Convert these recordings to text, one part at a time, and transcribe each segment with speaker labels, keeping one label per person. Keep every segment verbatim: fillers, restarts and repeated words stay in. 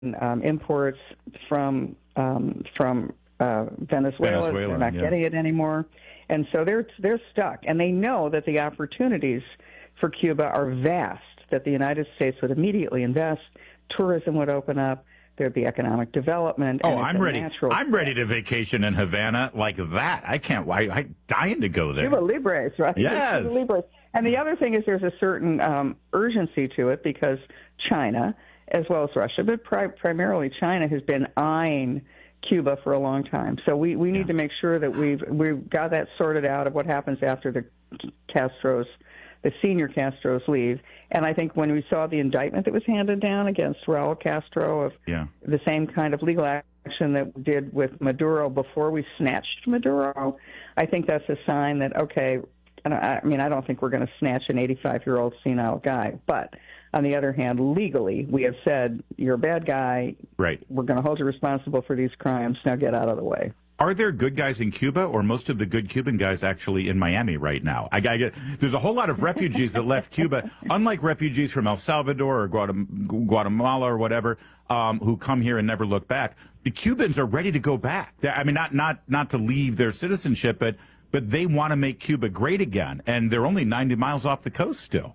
Speaker 1: um, imports from um, from uh, Venezuela.
Speaker 2: Venezuela,
Speaker 1: They're not
Speaker 2: yeah.
Speaker 1: getting it anymore, and so they're they're stuck. And they know that the opportunities for Cuba are vast. That the United States would immediately invest, tourism would open up, there'd be economic development.
Speaker 2: Oh,
Speaker 1: and it's
Speaker 2: I'm
Speaker 1: a
Speaker 2: ready.
Speaker 1: natural
Speaker 2: I'm ready to vacation in Havana like that. I can't. I, I'm dying to go there.
Speaker 1: Cuba Libres, right?
Speaker 2: Yes.
Speaker 1: Cuba Libres. And the other thing is there's a certain um, urgency to it because China, as well as Russia, but pri- primarily China, has been eyeing Cuba for a long time. So we, we need
Speaker 2: Yeah.
Speaker 1: to make sure that we've we've got that sorted out of what happens after the Castros, the senior Castros leave. And I think when we saw the indictment that was handed down against Raul Castro of
Speaker 2: Yeah.
Speaker 1: the same kind of legal action that we did with Maduro before we snatched Maduro, I think that's a sign that, okay, and I, I mean, I don't think we're going to snatch an eighty-five-year-old senile guy. But on the other hand, legally, we have said, you're a bad guy.
Speaker 2: Right.
Speaker 1: We're going to hold you responsible for these crimes. Now get out of the way.
Speaker 2: Are there good guys in Cuba, or most of the good Cuban guys actually in Miami right now? I, I get there's a whole lot of refugees that left Cuba, unlike refugees from El Salvador or Guatem- Guatemala or whatever, um, who come here and never look back. The Cubans are ready to go back. They're, I mean, not not not to leave their citizenship, but but they want to make Cuba great again, and they're only ninety miles off the coast still.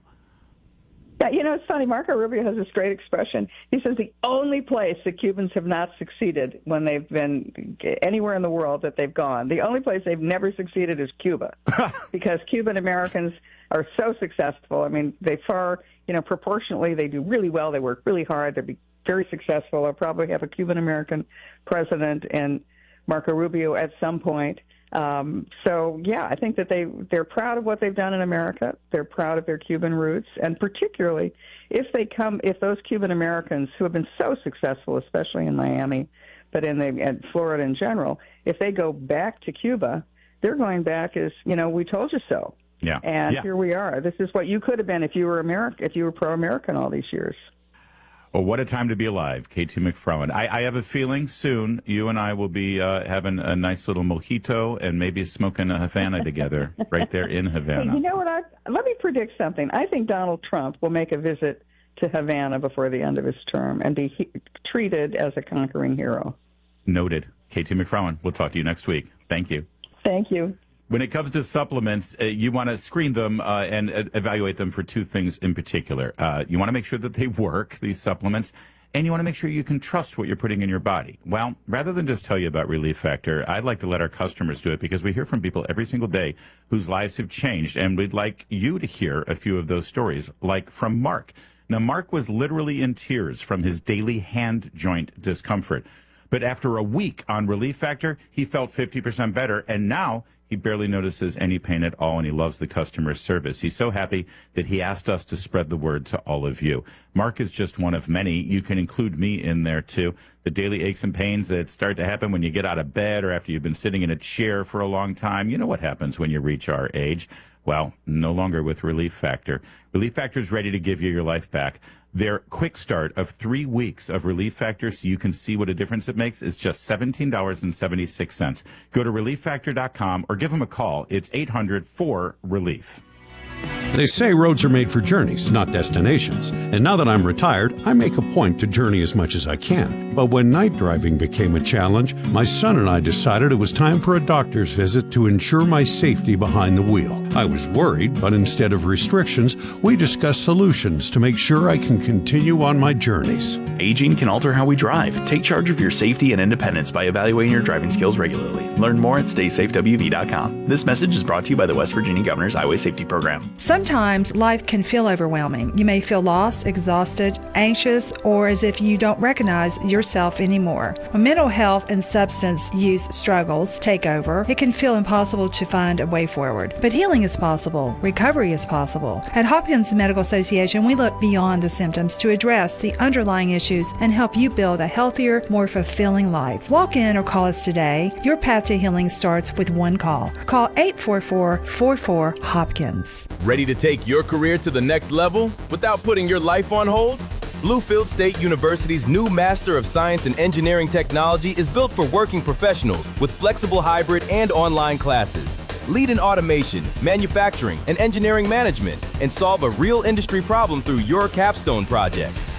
Speaker 1: Yeah, you know, it's funny. Marco Rubio has this great expression. He says the only place that Cubans have not succeeded when they've been anywhere in the world that they've gone, the only place they've never succeeded is Cuba, because Cuban Americans are so successful. I mean, they far, you know, proportionately, they do really well. They work really hard. They'll be very successful. They'll probably have a Cuban American president and Marco Rubio at some point. Um, so, yeah, I think that they, they're proud of what they've done in America. They're proud of their Cuban roots. And particularly if they come, if those Cuban Americans who have been so successful, especially in Miami, but in the, in Florida in general, if they go back to Cuba, they're going back as, you know, we told you so.
Speaker 2: Yeah.
Speaker 1: And
Speaker 2: yeah.
Speaker 1: here we are. This is what you could have been if you were American, if you were pro-American all these years.
Speaker 2: Well, what a time to be alive, Katie McFarland. I, I have a feeling soon you and I will be uh, having a nice little mojito and maybe smoking a Havana together right there in Havana.
Speaker 1: Hey, you know what? I, let me predict something. I think Donald Trump will make a visit to Havana before the end of his term and be he, treated as a conquering hero.
Speaker 2: Noted. Katie McFarland, we'll talk to you next week. Thank you.
Speaker 1: Thank you.
Speaker 2: When it comes to supplements, uh, you want to screen them uh, and uh, evaluate them for two things in particular. Uh, you want to make sure that they work, these supplements, and you want to make sure you can trust what you're putting in your body. Well, rather than just tell you about Relief Factor, I'd like to let our customers do it because we hear from people every single day whose lives have changed, and we'd like you to hear a few of those stories, like from Mark. Now, Mark was literally in tears from his daily hand joint discomfort. But after a week on Relief Factor, he felt fifty percent better, and now he barely notices any pain at all, and he loves the customer service. He's so happy that he asked us to spread the word to all of you. Mark is just one of many. You can include me in there, too. The daily aches and pains that start to happen when you get out of bed or after you've been sitting in a chair for a long time. You know what happens when you reach our age. Well, no longer with Relief Factor. Relief Factor is ready to give you your life back. Their quick start of three weeks of Relief Factor so you can see what a difference it makes is just seventeen dollars and seventy-six cents. Go to relief factor dot com or give them a call. It's eight hundred four relief.
Speaker 3: They say roads are made for journeys, not destinations. And now that I'm retired, I make a point to journey as much as I can. But when night driving became a challenge, my son and I decided it was time for a doctor's visit to ensure my safety behind the wheel. I was worried, but instead of restrictions, we discussed solutions to make sure I can continue on my journeys.
Speaker 4: Aging can alter how we drive. Take charge of your safety and independence by evaluating your driving skills regularly. Learn more at stay safe w v dot com. This message is brought to you by the West Virginia Governor's Highway Safety Program.
Speaker 5: Sometimes life can feel overwhelming. You may feel lost, exhausted, anxious, or as if you don't recognize yourself anymore. When mental health and substance use struggles take over, it can feel impossible to find a way forward. But healing is possible. Recovery is possible. At Hopkins Medical Association, we look beyond the symptoms to address the underlying issues and help you build a healthier, more fulfilling life. Walk in or call us today. Your path to healing starts with one call. Call eight four four, four four, Hopkins.
Speaker 6: Ready to take your career to the next level without putting your life on hold? Bluefield State University's new Master of Science in Engineering Technology is built for working professionals with flexible hybrid and online classes. Lead in automation, manufacturing, and engineering management, and solve a real industry problem through your capstone project.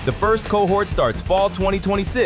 Speaker 6: The first cohort starts fall twenty twenty-six.